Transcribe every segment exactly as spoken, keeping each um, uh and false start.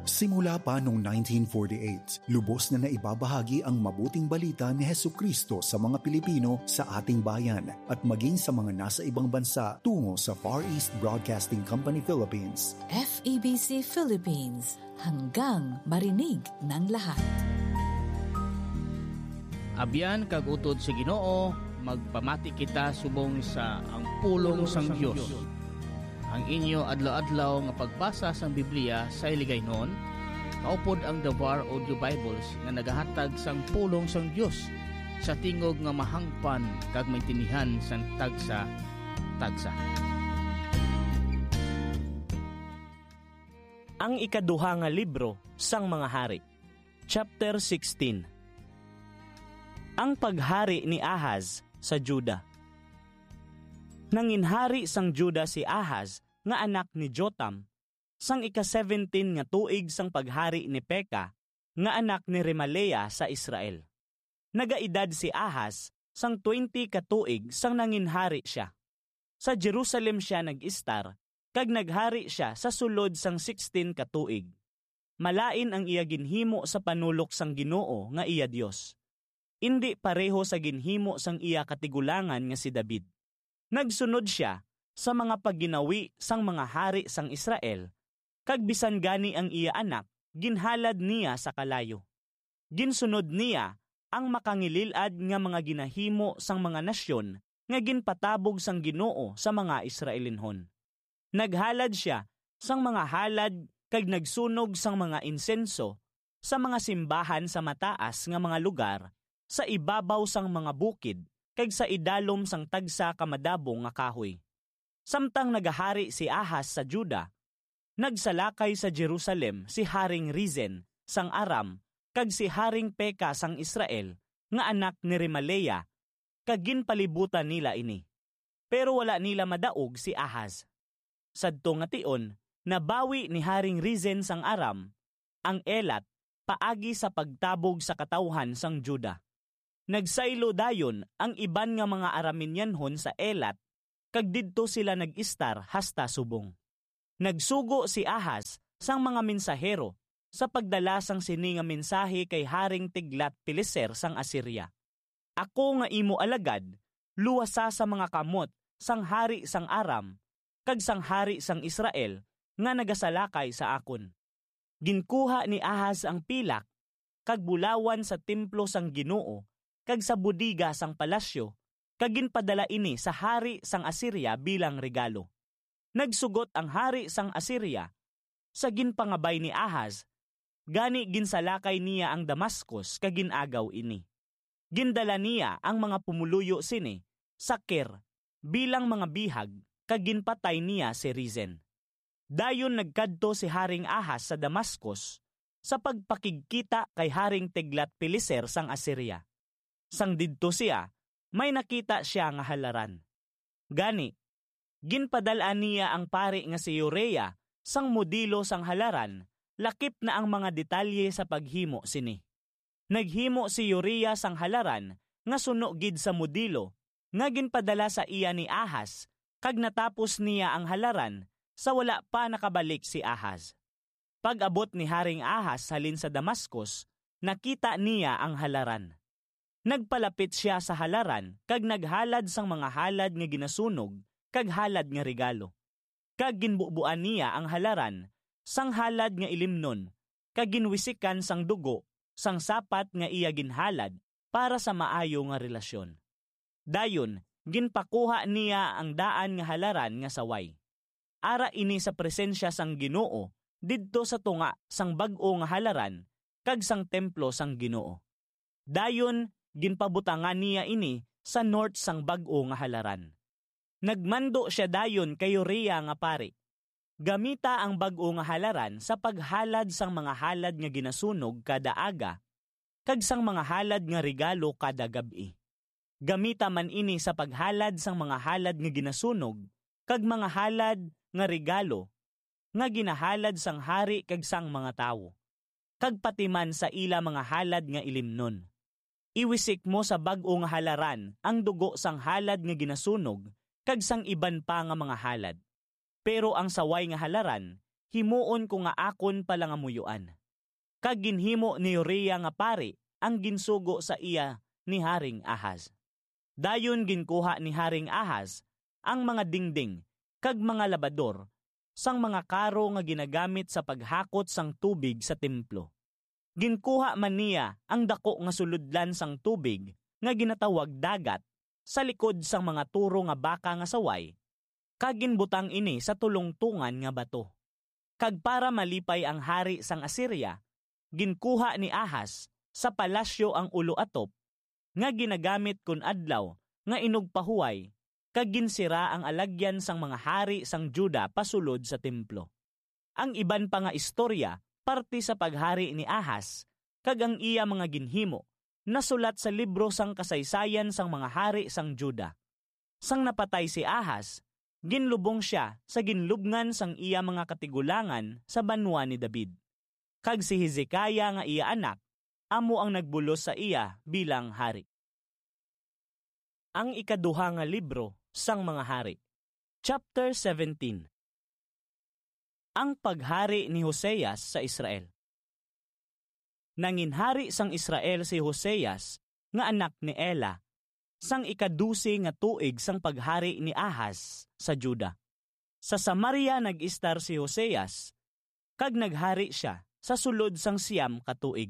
Simula pa noong nineteen forty-eight, lubos na naibabahagi ang mabuting balita ni Hesukristo sa mga Pilipino sa ating bayan at maging sa mga nasa ibang bansa tungo sa Far East Broadcasting Company Philippines. F E B C Philippines, hanggang marinig ng lahat. Abyan kag utod sa Ginoo, magpamati kita subong sa ang pulong sang Dios. Ang inyo adlaw-adlaw nga pagbasa sang Biblia sa iligaynon, maupod ang The Var Audio Bibles nga nagahatag sang pulong sang Dios sa tingog nga mahangpan kag maintindihan sang tagsa-tagsa. Ang ikaduha nga libro sang mga hari, Chapter sixteen. Ang paghari ni Ahaz sa Juda. Nanginhari sang Juda si Ahaz nga anak ni Jotam, sang ika-seventeen nga tuig sang paghari ni Peka, nga anak ni Remalea sa Israel. Nagaedad si Ahaz sang twenty ka tuig sang nanginhari siya. Sa Jerusalem siya nag-istar, kag naghari siya sa sulod sang sixteen ka tuig. Malain ang iya ginhimo sa panulok sang Ginoo nga iya Dios. Indi pareho sa ginhimo sang iya katigulangan nga si David. Nagsunod siya sa mga pagginawi sang mga hari sang Israel, kag bisan gani ang iya anak, ginhalad niya sa kalayo. Ginsunod niya ang makangililad nga mga ginahimo sang mga nasyon nga ginpatabog sang Ginoo sa mga Israelinhon. Naghalad siya sang mga halad kag nagsunog sang mga insenso sa mga simbahan sa mataas nga mga lugar, sa ibabaw sang mga bukid, kag sa idalom sang tagsa kamadabong nga kahoy. Samtang nagahari si Ahaz sa Juda, nagsalakay sa Jerusalem si Haring Rezen sang Aram, kag si Haring Peka sang Israel, nga anak ni Remalea, kag ginpalibutan nila ini. Pero wala nila madaog si Ahaz. Sadto nga tion, nabawi ni Haring Rezen sang Aram ang Elat paagi sa pagtabog sa katawhan sang Juda. Nagsaylo dayon ang iban nga mga Araminyanhon sa Elat, kag didto sila nag-istar hasta subong. Nagsugo si Ahaz sang mga mensahero sa pagdala sang sini nga mensahe kay Haring Tiglat-Pileser sang Assyria. Ako nga imo alagad, luwasa sa mga kamot sang hari sang Aram, kag sang hari sang Israel nga nagasalakay sa akon. Ginkuha ni Ahaz ang pilak, kag bulawan sa templo sang Ginoo, kag sa budiga sang palasyo, kag ginpadala ini sa hari sang Assyria bilang regalo. Nagsugot ang hari sang Assyria sa ginpangabay ni Ahaz, gani ginsalakay niya ang Damascus kag ginagaw ini. Gindala niya ang mga pumuluyo sini sa Kir bilang mga bihag, kag ginpatay niya si Rezen. Dayon nagkadto si Haring Ahaz sa Damascus sa pagpakigkita kay Haring Tiglat-Pileser sang Assyria. Sang didto siya, may nakita siya nga halaran. Gani, ginpadalaan niya ang pari nga si Urea sang modelo sang halaran, lakip na ang mga detalye sa paghimo sini. Naghimo si Urea sang halaran nga suno gid sa modelo, nga ginpadala sa iya ni Ahaz, kag natapos niya ang halaran sa wala pa nakabalik si Ahaz. Pag-abot ni Haring Ahaz halin sa Damascus, nakita niya ang halaran. Nagpalapit siya sa halaran, kag naghalad sang mga halad nga ginasunog, kag halad nga regalo. Kag ginbubuan niya ang halaran, sang halad nga ilimnon, kag ginwisikan sang dugo, sang sapat nga iya ginhalad, para sa maayo nga relasyon. Dayon, ginpakuha niya ang daan nga halaran nga saway. Ara ini sa presensya sang Ginoo, didto sa tunga sang bag-o nga halaran, kag sang templo sang Ginoo. Dayon, ginpabutangan niya ini sa north sang bag-o nga halaran. Nagmando siya dayon kay Urea nga pari. Gamita ang bag-o nga halaran sa paghalad sang mga halad nga ginasunog kada aga, kag sang mga halad nga regalo kada gabi. Gamita man ini sa paghalad sang mga halad nga ginasunog, kag mga halad nga regalo, nga ginahalad sang hari kag sang mga tawo, kag pati man sa ila mga halad nga ilimnon. Iwisik mo sa bag-o nga halaran ang dugo sang halad nga ginasunog, kag sang iban pa nga mga halad. Pero ang saway nga halaran, himuon ko nga akon palangamuyuan. Kag ginhimo ni Uriah nga pari ang ginsugo sa iya ni Haring Ahaz. Dayon ginkuha ni Haring Ahaz ang mga dingding kag mga labador sang mga karo nga ginagamit sa paghakot sang tubig sa templo. Ginkuha man niya ang dako nga suludlan sang tubig nga ginatawag dagat sa likod sang mga turo nga baka nga saway, kag ginbutang ini sa tulongtungan nga bato. Kag para malipay ang hari sang Assyria, ginkuha ni Ahaz sa palasyo ang ulo atop nga ginagamit kun adlaw nga inugpahuway, kag ginsira ang alagyan sang mga hari sang Juda pasulod sa templo. Ang iban pa nga istorya parte sa paghari ni Ahaz kag ang iya mga ginhimo nasulat sa libro sang kasaysayan sang mga hari sang Juda. Sang napatay si Ahaz, ginlubong siya sa ginlubngan sang iya mga katigulangan sa banwa ni David. Kag si Hezekiah nga iya anak, amo ang nagbulos sa iya bilang hari. Ang ikaduha nga libro sang mga hari. Chapter seventeen. Ang paghari ni Hoseas sa Israel. Nanginhari sang Israel si Hoseas nga anak ni Ela sang ikadusi nga tuig sang paghari ni Ahaz sa Juda. Sa Samaria nag-istar si Hoseas kag naghari siya sa sulod sang siyam ka tuig.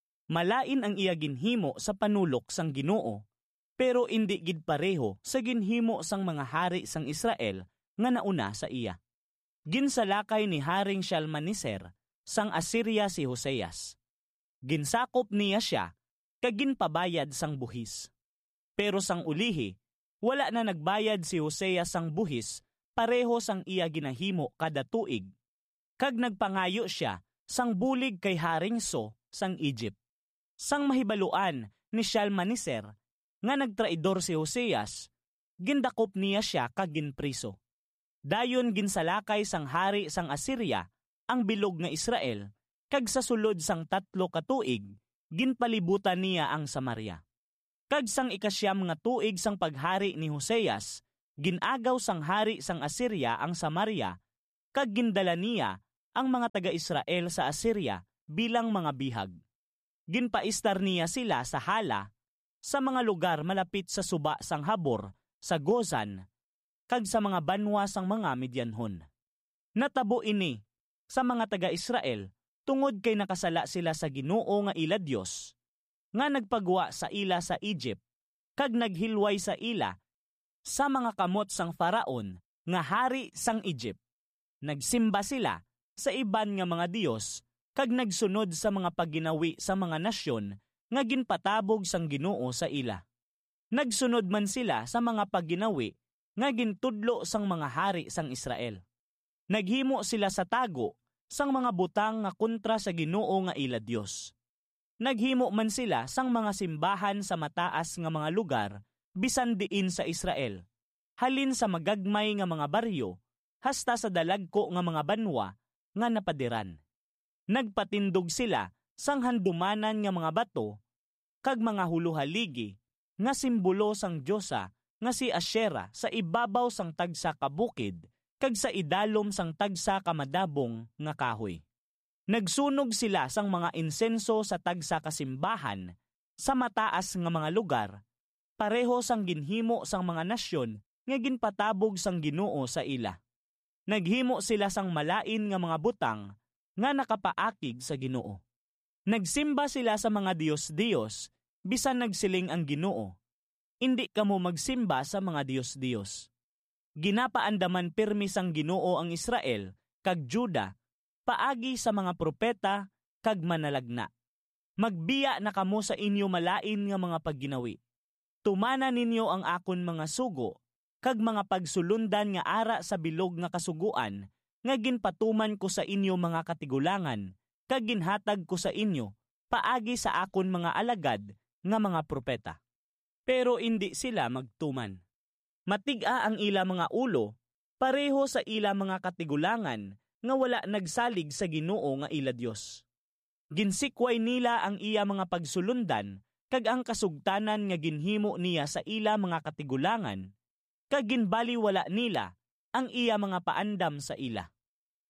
Malain ang iya ginhimo sa panulok sang Ginoo, pero indi gid pareho sa ginhimo sang mga hari sang Israel nga nauna sa iya. Ginsalakay ni Haring Shalmaneser sang Assyria si Hoseas. Ginsakop niya siya kag ginpabayad sang buhis. Pero sang ulihi, wala na nagbayad si Hoseas sang buhis pareho sang iya ginahimo kada tuig. Kag nagpangayo siya sang bulig kay Haring So sang Egypt. Sang mahibaluan ni Shalmaneser nga nagtraidor si Hoseas, gindakop niya siya kag ginpriso. Dayon ginsalakay sang hari sang Assyria ang bilog nga Israel, kag sa sulod sang tatlo ka tuig, ginpalibutan niya ang Samaria. Kag sang ikasyam nga tuig sang paghari ni Hoseas, ginagaw sang hari sang Assyria ang Samaria, kag gindala niya ang mga taga-Israel sa Assyria bilang mga bihag. Ginpaistar niya sila sa Hala, sa mga lugar malapit sa suba sang Habor, sa Gozan, kag sa mga banwa sang mga Midyanhon. Natabo ini sa mga taga-Israel tungod kay nakasala sila sa Ginoo nga ila Dios, nga nagpagwa sa ila sa Egypt, kag naghilway sa ila sa mga kamot sang Faraon nga hari sang Egypt. Nagsimba sila sa iban nga mga Dios, kag nagsunod sa mga pagginawi sa mga nasyon nga ginpatabog sang Ginoo sa ila. Nagsunod man sila sa mga pagginawi nga gintudlo sang mga hari sang Israel. Naghimo sila sa tago sang mga butang nga kontra sa Ginoo nga ila Dios. Naghimo man sila sang mga simbahan sa mataas nga mga lugar bisan diin sa Israel, halin sa magagmay nga mga baryo, hasta sa dalagko nga mga banwa nga napadiran. Nagpatindog sila sang handumanan nga mga bato kag mga huluhaligi nga simbolo sang Diyosa nga si Asyera sa ibabaw sang tagsa ka bukid kag sa idalom sang tagsa ka madabong nga kahoy. Nagsunog sila sang mga insenso sa tagsa ka simbahan sa mataas nga mga lugar, pareho sang ginhimo sang mga nasyon nga ginpatabog sang Ginoo sa ila. Naghimo sila sang malain nga mga butang nga nakapaakig sa Ginoo. Nagsimba sila sa mga Diyos-Diyos bisan nagsiling ang Ginoo. Indi kamo magsimba sa mga Diyos-Diyos. Ginapaandaman pirmi sang Ginoo ang Israel kag Juda paagi sa mga propeta kag manalagna. Magbiya na kamo sa inyo malain nga mga pagginawi. Tumana ninyo ang akon mga sugo kag mga pagsulundan nga ara sa bilog nga kasuguan nga ginpatuman ko sa inyo mga katigulangan kag ginhatag ko sa inyo paagi sa akon mga alagad nga mga propeta. Pero indi sila magtuman. Matiga ang ila mga ulo, pareho sa ila mga katigulangan nga wala nagsalig sa Ginoo nga ila Dios. Ginsikway nila ang iya mga pagsulundan kag ang kasugtanan nga ginhimo niya sa ila mga katigulangan, kag ginbaliwala nila ang iya mga paandam sa ila.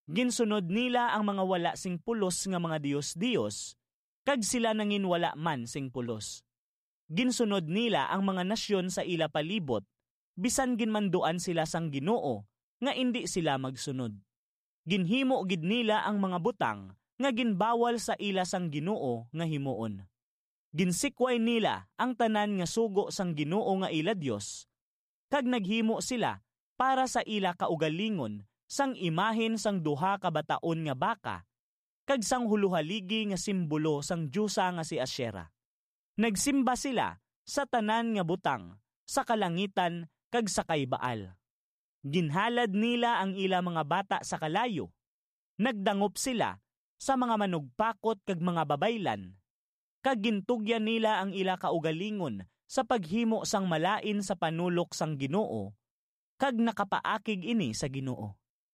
Ginsunod nila ang mga wala sing pulos nga mga Dios-Dios, kag sila nangin wala man sing pulos. Ginsunod nila ang mga nasyon sa ila palibot, bisan ginmanduan sila sang Ginoo, nga indi sila magsunod. Ginhimo gid nila ang mga butang, nga ginbawal sa ila sang Ginoo nga himuon. Ginsikway nila ang tanan nga sugo sang Ginoo nga ila Dios, kag naghimo sila para sa ila kaugalingon sang imahen sang duha ka bataon nga baka, kag sang huluhaligi nga simbolo sang Diyosa nga si Asyera. Nagsimba sila sa tanan nga butang, sa kalangitan kag sa kay Baal. Ginhalad nila ang ila mga bata sa kalayo. Nagdangop sila sa mga manugpakot kag mga babaylan. Kag gintugyan nila ang ila kaugalingon sa paghimo sang malain sa panulok sang Ginoo, kag nakapaakig ini sa Ginoo.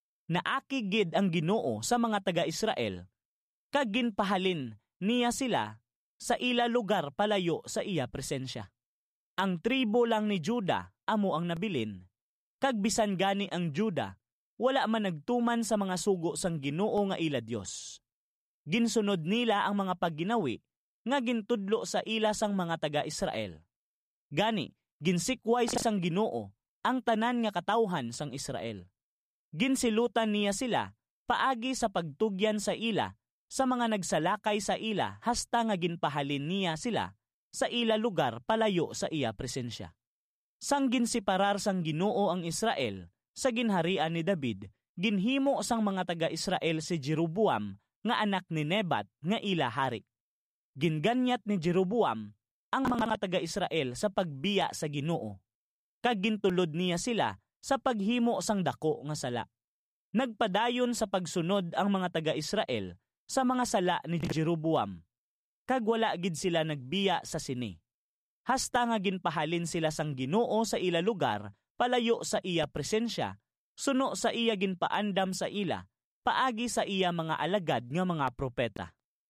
Naakig gid ang Ginoo sa mga taga-Israel, kag ginpahalin niya sila sa ila lugar palayo sa iya presensya. Ang tribo lang ni Juda amo ang nabilin, kag bisan gani ang Juda, wala man nagtuman sa mga sugo sang Ginoo nga ila Dios. Ginsunod nila ang mga pagginawi nga gintudlo sa ila sang mga taga-Israel. Gani, ginsikway sang Ginoo ang tanan nga katawhan sang Israel. Ginsilutan niya sila paagi sa pagtugyan sa ila sa mga nagsalakay sa ila hasta nga ginpahalin niya sila sa ila lugar palayo sa iya presensya. Sang ginsiparar sang Ginoo ang Israel sa ginharian ni David, ginhimo sang mga taga-Israel si Jeroboam nga anak ni Nebat nga ila hari. Ginganyat ni Jeroboam ang mga taga-Israel sa pagbiya sa Ginoo, kag gintulod niya sila sa paghimo sang dako nga sala. Nagpadayon sa pagsunod ang mga taga-Israel sa mga sala ni Jeroboam, kag wala gid sila nagbiya sa sini. Hasta nga ginpahalin sila sang Ginoo sa ila lugar palayo sa iya presensya, suno sa iya ginpaandam sa ila, paagi sa iya mga alagad nga mga propeta.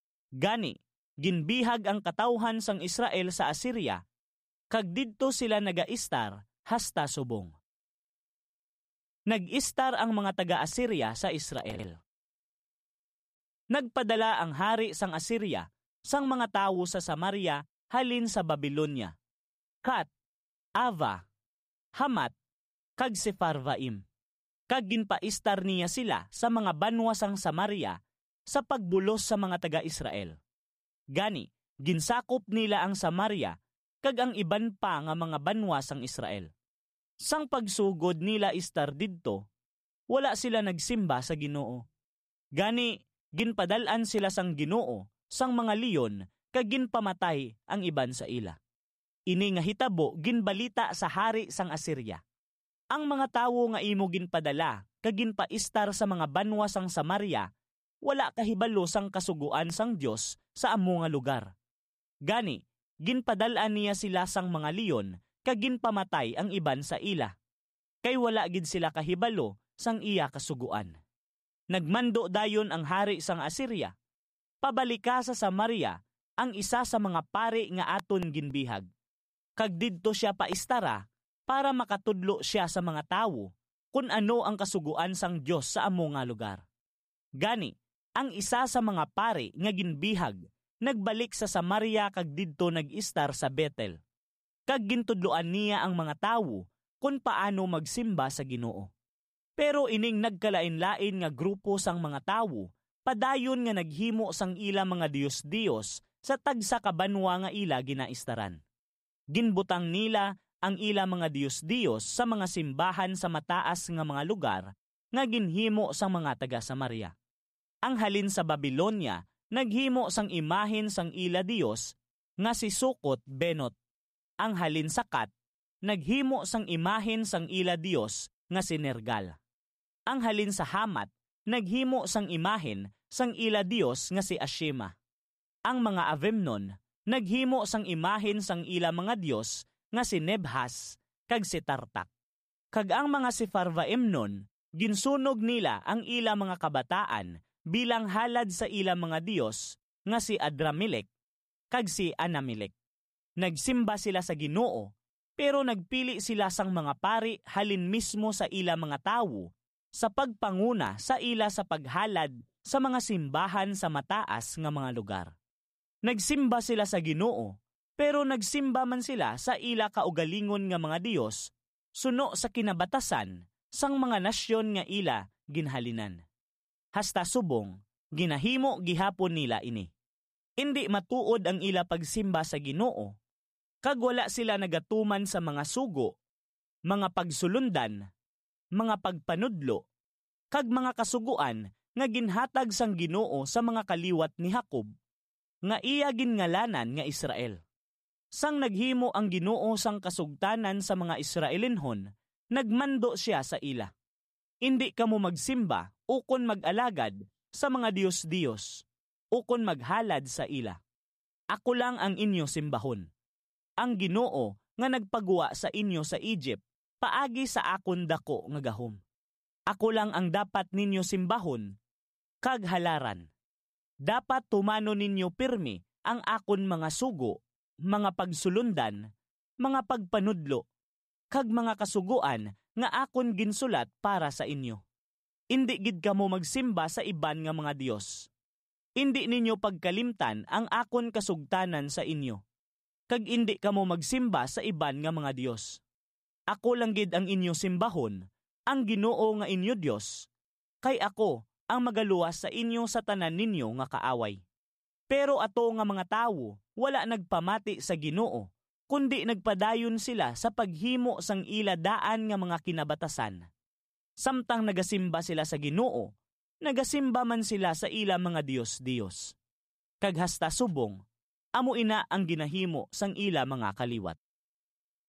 Gani, ginbihag ang katawhan sang Israel sa Assyria, kag didto sila nagaistar hasta subong. Nag-istar ang mga taga-Assyria sa Israel. Nagpadala ang hari sang Assyria sang mga tawo sa Samaria halin sa Babylonia, Kat, Ava, Hamat, kag Sepharvaim. Kag ginpaistar niya sila sa mga banwa sang Samaria sa pagbulos sa mga taga-Israel. Gani, ginsakop nila ang Samaria kag ang iban pa nga mga banwa sang Israel. Sang pagsugod nila istar didto, wala sila nagsimba sa Ginoo. Gani, ginpadalan sila sang Ginoo sang mga leon kag ginpamatay ang iban sa ila. Ini nga hitabo ginbalita sa hari sang Assyria. Ang mga tawo nga imo ginpadala kag ginpaistar sa mga banwa sang Samaria, wala kahibalo sang kasuguan sang Dios sa amo nga lugar. Gani, ginpadalan niya sila sang mga leon kag ginpamatay ang iban sa ila. Kay wala gid sila kahibalo sang iya kasuguan. Nagmando dayon ang hari sang Assyria. Pabalika sa Samaria ang isa sa mga pari nga aton ginbihag. Kag didto siya paistara para makatudlo siya sa mga tawo kung ano ang kasuguan sang Dios sa amo nga lugar. Gani, ang isa sa mga pari nga ginbihag nagbalik sa Samaria kag didto nag-istar sa Bethel. Kag gintudloan niya ang mga tawo kung paano magsimba sa Ginoo. Pero ining nagkalain-lain nga grupo sang mga tawo, padayon nga naghimo sang ila mga Dios-Dios sa tagsa ka banwa nga ila ginaistaran. Ginbutang nila ang ila mga Dios-Dios sa mga simbahan sa mataas nga mga lugar nga ginhimo sang mga taga Samaria. Ang halin sa Babylonia, naghimo sang imahen sang ila Dios nga si Sukot Benot. Ang halin sa Kat, naghimo sang imahen sang ila Dios nga si Nergal. Ang halin sa Hamat, naghimo sang imahen sang ila Dios nga si Ashima. Ang mga Avemnon, naghimo sang imahen sang ila mga Dios nga si Nebhas kag si Tartak. Kag ang mga Sepharvaimnon, ginsunog nila ang ila mga kabataan bilang halad sa ila mga Dios nga si Adramelech kag si Anamelech. Nagsimba sila sa Ginoo, pero nagpili sila sang mga pari halin mismo sa ila mga tawo sa pagpanguna sa ila sa paghalad sa mga simbahan sa mataas nga mga lugar. Nagsimba sila sa Ginoo, pero nagsimba man sila sa ila kaugalingon nga mga Dios, suno sa kinabatasan sang mga nasyon nga ila ginhalinan. Hasta subong, ginahimo gihapon nila ini. Indi matuod ang ila pagsimba sa Ginoo, kag wala sila nagatuman sa mga sugo, mga pagsulundan, mga pagpanudlo, kag mga kasuguan nga ginhatag sang Ginoo sa mga kaliwat ni Jacob, nga iya ginngalanan nga Israel. Sang naghimo ang Ginoo sang kasugtanan sa mga Israelinhon, nagmando siya sa ila. Indi kamo magsimba ukon mag-alagad sa mga Diyos-Diyos, ukon maghalad sa ila. Ako lang ang inyo simbahon. Ang Ginoo nga nagpagwa sa inyo sa Egypt, paagi sa akon dako nga gahom. Ako lang ang dapat ninyo simbahon, kag halaran. Dapat tumano ninyo pirmi ang akon mga sugo, mga pagsulundan, mga pagpanudlo, kag mga kasuguan nga akon ginsulat para sa inyo. Indi gid kamo magsimba sa iban nga mga Dios. Indi ninyo pagkalimtan ang akon kasugtanan sa inyo. Kag indi kamo magsimba sa iban nga mga Dios. Ako lang gid ang inyo simbahon, ang Ginoo nga inyo Dios, kay ako ang magaluwas sa inyo sa tanan ninyo nga kaaway. Pero ato nga mga tawo, wala nagpamati sa Ginoo, kundi nagpadayon sila sa paghimo sang ila daan nga mga kinabatasan. Samtang nagasimba sila sa Ginoo, nagasimba man sila sa ila mga Dios-Dios. Kag hasta subong, amo ina ang ginahimo sang ila mga kaliwat.